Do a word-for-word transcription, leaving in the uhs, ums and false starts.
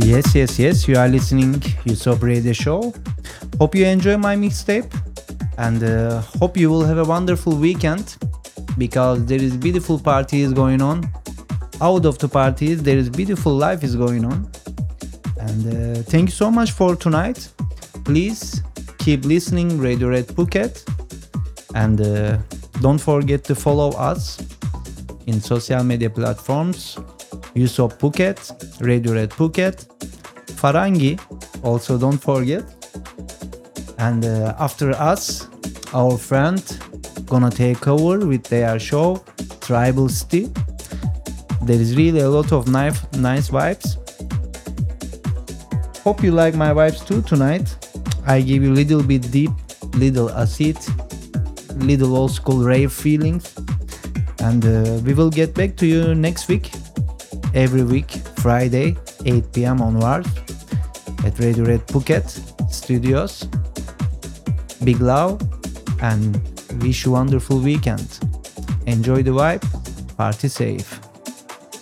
Yes, yes, yes. You are listening Yusuf Radio Show. Hope you enjoy my mixtape, and uh, hope you will have a wonderful weekend because there is beautiful parties going on. Out of the parties, there is beautiful life is going on. And uh, thank you so much for tonight. Please keep listening Radio Red Phuket, and uh, don't forget to follow us in social media platforms. Yusuf Phuket, Radio Red Phuket, Farangi, also don't forget. And uh, after us, our friend gonna take over with their show Tribal City. There is really a lot of nice, nice vibes. Hope you like my vibes too tonight. I give you little bit deep, little acid, little old school rave feelings. And uh, we will get back to you next week. Every week, Friday, eight p.m. onwards at Radio Red Phuket Studios. Big love and wish you a wonderful weekend. Enjoy the vibe, party safe.